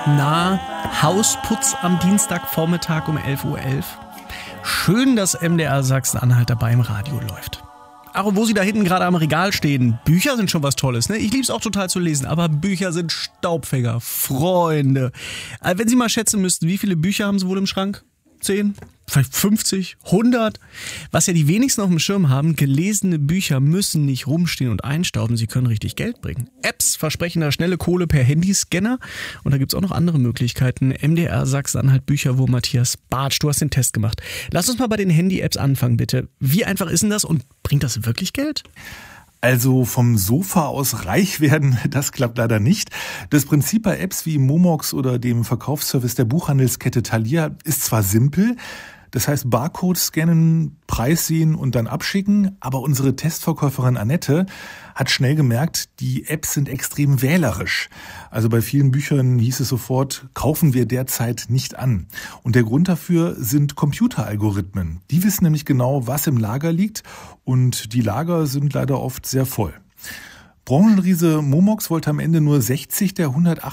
Na, Hausputz am Dienstagvormittag um 11:11 Uhr. Schön, dass MDR Sachsen-Anhalt dabei im Radio läuft. Ach, wo Sie da hinten gerade am Regal stehen, Bücher sind schon was Tolles, ne? Ich lieb's auch total zu lesen, aber Bücher sind Staubfänger, Freunde. Wenn Sie mal schätzen müssten, wie viele Bücher haben Sie wohl im Schrank? 10? Vielleicht 50? 100? Was ja die wenigsten auf dem Schirm haben, gelesene Bücher müssen nicht rumstehen und einstauben, sie können richtig Geld bringen. Apps versprechen da schnelle Kohle per Handyscanner und da gibt's auch noch andere Möglichkeiten. MDR Sachsen-Anhalt Bücherwurm Matthias Bartsch, du hast den Test gemacht. Lass uns mal bei den Handy-Apps anfangen, bitte. Wie einfach ist denn das und bringt das wirklich Geld? Also vom Sofa aus reich werden, das klappt leider nicht. Das Prinzip bei Apps wie Momox oder dem Verkaufsservice der Buchhandelskette Thalia ist zwar simpel, das heißt Barcode scannen, Preis sehen und dann abschicken, aber unsere Testverkäuferin Annette hat schnell gemerkt, die Apps sind extrem wählerisch. Also bei vielen Büchern hieß es sofort, kaufen wir derzeit nicht an. Und der Grund dafür sind Computeralgorithmen. Die wissen nämlich genau, was im Lager liegt und die Lager sind leider oft sehr voll. Branchenriese Momox wollte am Ende nur 60 der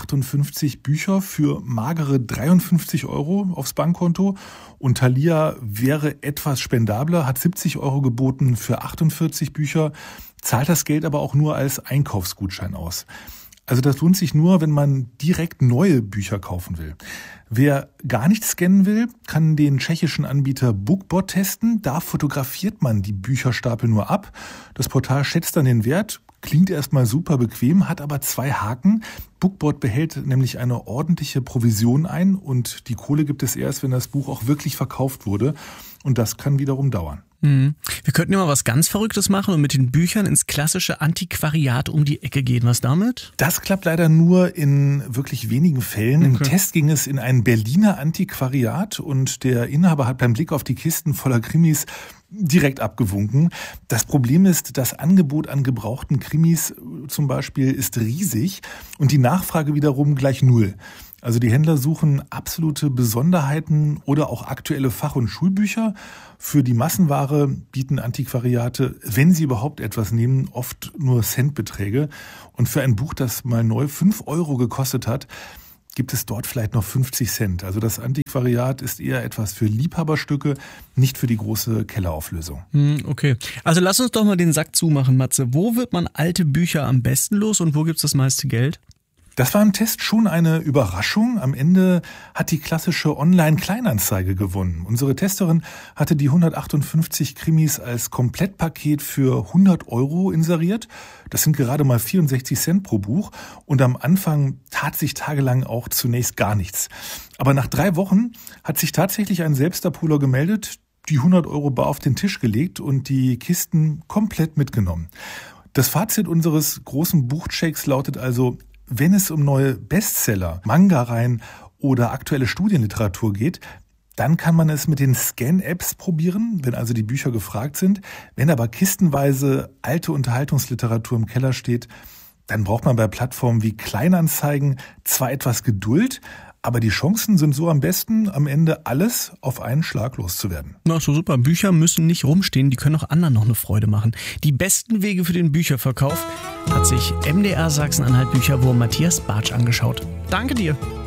158 Bücher für magere 53 € aufs Bankkonto und Thalia wäre etwas spendabler, hat 70 € geboten für 48 Bücher, zahlt das Geld aber auch nur als Einkaufsgutschein aus. Also das lohnt sich nur, wenn man direkt neue Bücher kaufen will. Wer gar nicht scannen will, kann den tschechischen Anbieter Bookbot testen. Da fotografiert man die Bücherstapel nur ab. Das Portal schätzt dann den Wert. Klingt erstmal super bequem, hat aber 2 Haken. Bookbot behält nämlich eine ordentliche Provision ein und die Kohle gibt es erst, wenn das Buch auch wirklich verkauft wurde. Und das kann wiederum dauern. Wir könnten ja mal was ganz Verrücktes machen und mit den Büchern ins klassische Antiquariat um die Ecke gehen. Was damit? Das klappt leider nur in wirklich wenigen Fällen. Im Test ging es in ein Berliner Antiquariat und der Inhaber hat beim Blick auf die Kisten voller Krimis direkt abgewunken. Das Problem ist, das Angebot an gebrauchten Krimis zum Beispiel ist riesig und die Nachfrage wiederum gleich null. Also die Händler suchen absolute Besonderheiten oder auch aktuelle Fach- und Schulbücher. Für die Massenware bieten Antiquariate, wenn sie überhaupt etwas nehmen, oft nur Centbeträge. Und für ein Buch, das mal neu 5 € gekostet hat, gibt es dort vielleicht noch 50 Cent. Also das Antiquariat ist eher etwas für Liebhaberstücke, nicht für die große Kellerauflösung. Okay, also lass uns doch mal den Sack zumachen, Matze. Wo wird man alte Bücher am besten los und wo gibt's das meiste Geld? Das war im Test schon eine Überraschung. Am Ende hat die klassische Online-Kleinanzeige gewonnen. Unsere Testerin hatte die 158 Krimis als Komplettpaket für 100 € inseriert. Das sind gerade mal 64 Cent pro Buch. Und am Anfang tat sich tagelang auch zunächst gar nichts. Aber nach 3 Wochen hat sich tatsächlich ein Selbstabholer gemeldet, die 100 € bar auf den Tisch gelegt und die Kisten komplett mitgenommen. Das Fazit unseres großen Buchchecks lautet also: Wenn es um neue Bestseller, Manga-Reihen oder aktuelle Studienliteratur geht, dann kann man es mit den Scan-Apps probieren, wenn also die Bücher gefragt sind. Wenn aber kistenweise alte Unterhaltungsliteratur im Keller steht, dann braucht man bei Plattformen wie Kleinanzeigen zwar etwas Geduld, aber die Chancen sind so am besten, am Ende alles auf einen Schlag loszuwerden. Na, so super. Bücher müssen nicht rumstehen, die können auch anderen noch eine Freude machen. Die besten Wege für den Bücherverkauf hat sich MDR Sachsen-Anhalt Bücherwurm Matthias Bartsch angeschaut. Danke dir.